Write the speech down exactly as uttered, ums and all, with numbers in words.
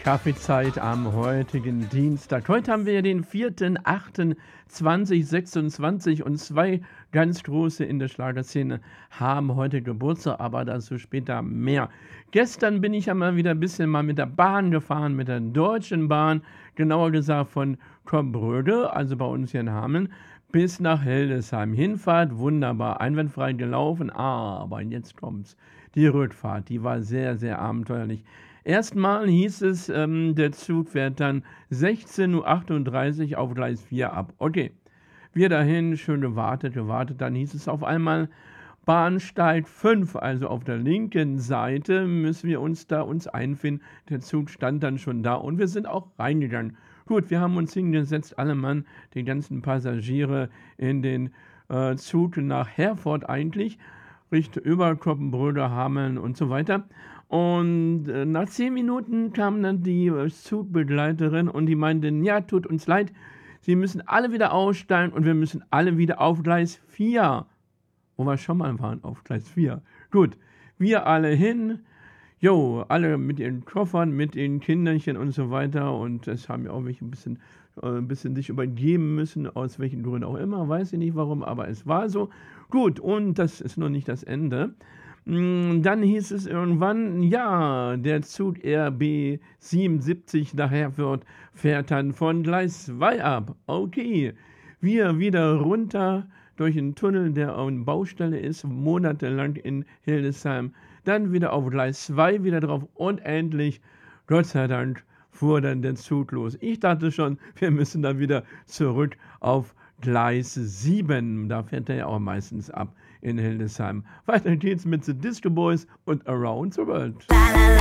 Kaffeezeit am heutigen Dienstag. Heute haben wir ja den vierten achten zweitausendsechsundzwanzig und zwei ganz große in der Schlagerszene haben heute Geburtstag, aber dazu später mehr. Gestern bin ich ja mal wieder ein bisschen mal mit der Bahn gefahren, mit der Deutschen Bahn, genauer gesagt von Cobbröde, also bei uns hier in Hameln, bis nach Hildesheim. Hinfahrt wunderbar, einwandfrei gelaufen, aber jetzt kommt's. Die Rückfahrt, die war sehr, sehr abenteuerlich. Erstmal hieß es, ähm, der Zug fährt dann sechzehn Uhr achtunddreißig auf Gleis vier ab. Okay, wir dahin, schön gewartet, gewartet. Dann hieß es auf einmal, Bahnsteig fünf, also auf der linken Seite müssen wir uns da uns einfinden. Der Zug stand dann schon da und wir sind auch reingegangen. Gut, wir haben uns hingesetzt, alle Mann, die ganzen Passagiere in den äh, Zug nach Herford eigentlich, Richtung über Cobbröde, Hameln und so weiter. Und äh, nach zehn Minuten kam dann die äh, Zugbegleiterin und die meinten, ja, tut uns leid, Sie müssen alle wieder aussteigen und wir müssen alle wieder auf Gleis vier. Wo wir schon mal waren, auf Gleis vier. Gut, wir alle hin, jo, alle mit ihren Koffern, mit ihren Kinderchen und so weiter. Und das haben ja auch welche ein bisschen, äh, ein bisschen sich übergeben müssen, aus welchen Gründen auch immer, weiß ich nicht warum, aber es war so. Gut, und das ist noch nicht das Ende. Dann hieß es irgendwann, ja, der Zug R B siebenundsiebzig nach Herford fährt dann von Gleis zwei ab. Okay, wir wieder runter durch einen Tunnel, der auf einer Baustelle ist, monatelang in Hildesheim. Dann wieder auf Gleis zwei wieder drauf und endlich, Gott sei Dank, fuhr dann der Zug los. Ich dachte schon, wir müssen dann wieder zurück auf Gleis sieben. Da fährt er ja auch meistens ab in Hildesheim. Weiter geht's mit The Disco Boys und Around the World.